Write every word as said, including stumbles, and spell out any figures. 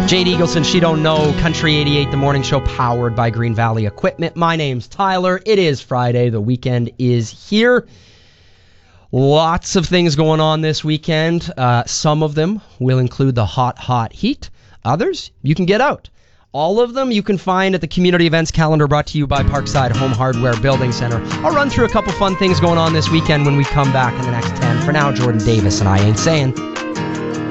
Jade Eagleson, She Don't Know, Country eighty-eight, the morning show powered by Green Valley Equipment. My name's Tyler. It is Friday. The weekend is here. Lots of things going on this weekend. Uh, some of them will include the hot, hot heat. Others, you can get out. All of them you can find at the community events calendar brought to you by Parkside Home Hardware Building Center. I'll run through a couple fun things going on this weekend when we come back in the next ten. For now, Jordan Davis and I Ain't Saying.